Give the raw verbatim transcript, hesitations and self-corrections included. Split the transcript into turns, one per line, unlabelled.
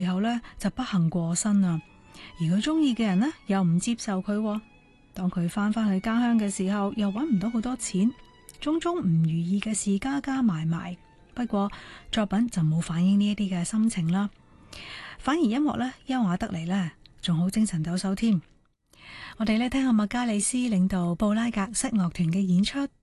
後呢就不幸過身啦。而佢中意嘅人呢又唔接受佢，當佢翻返去家鄉嘅時候，又揾唔到好多錢，種種唔如意嘅事加加埋埋。不過作品就冇反映呢一啲嘅心情啦，反而音樂呢優雅得嚟呢，仲好精神抖擻添。我哋呢聽下麥加里斯領導布拉格室樂團嘅演出。